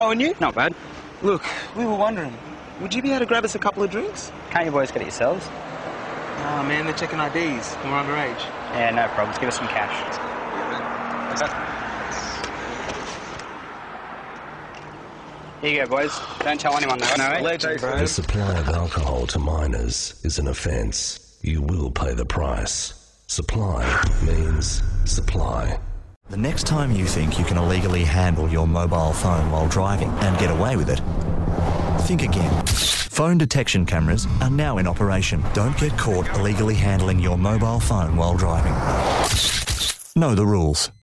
Oh, and you? Not bad. Look, we were wondering, would you be able to grab us a couple of drinks? Can't you boys get it yourselves? Oh, man, they're checking IDs and we're underage. Yeah, no problems. Give us some cash. Here you go, boys. Don't tell anyone, though. No, eh? Legend, bro. The supply of alcohol to minors is an offence. You will pay the price. Supply means supply. The next time you think you can illegally handle your mobile phone while driving and get away with it, think again. Phone detection cameras are now in operation. Don't get caught illegally handling your mobile phone while driving. Know the rules.